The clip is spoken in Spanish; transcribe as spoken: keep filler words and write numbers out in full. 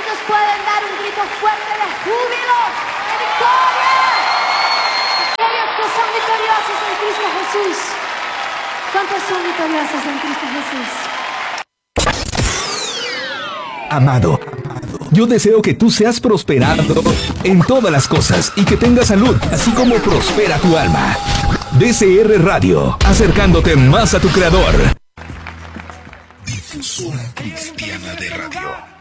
¿Cuántos pueden dar un grito fuerte de júbilo, de victoria? Aquellos que son victoriosos en Cristo Jesús. ¿Cuántos son victoriosos en Cristo Jesús? Amado, yo deseo que tú seas prosperado en todas las cosas y que tengas salud, así como prospera tu alma. D C R Radio, acercándote más a tu Creador. Difusora Cristiana de Radio.